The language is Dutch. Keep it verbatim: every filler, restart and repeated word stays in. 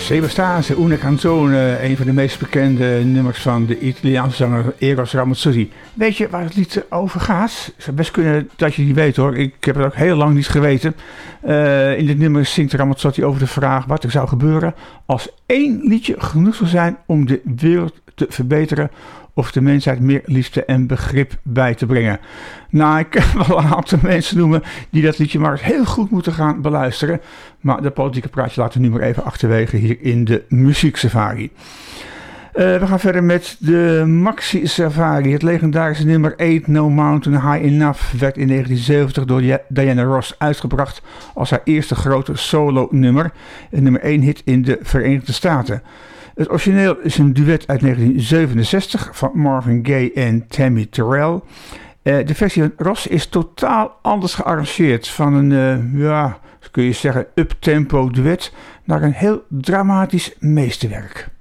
Sebastase, Una Canzone, een van de meest bekende nummers van de Italiaanse zanger Eros Ramazzotti. Weet je waar het lied over gaat? Het zou best kunnen dat je die weet hoor. Ik heb het ook heel lang niet geweten. Uh, in dit nummer zingt Ramazzotti over de vraag wat er zou gebeuren als één liedje genoeg zou zijn om de wereld te verbeteren of de mensheid meer liefde en begrip bij te brengen. Nou, ik kan wel een aantal mensen noemen die dat liedje maar eens heel goed moeten gaan beluisteren. Maar de politieke praatje laten we nu maar even achterwege hier in de Muziek Safari. Uh, we gaan verder met de Maxi Safari. Het legendarische nummer Ain't No Mountain High Enough werd in negentien zeventig door Diana Ross uitgebracht als haar eerste grote solo nummer. Een nummer één hit in de Verenigde Staten. Het origineel is een duet uit negentien zevenenzestig van Marvin Gaye en Tammy Terrell. Uh, de versie van Ross is totaal anders gearrangeerd. Van een, uh, ja, kun je zeggen, up-tempo duet naar een heel dramatisch meesterwerk.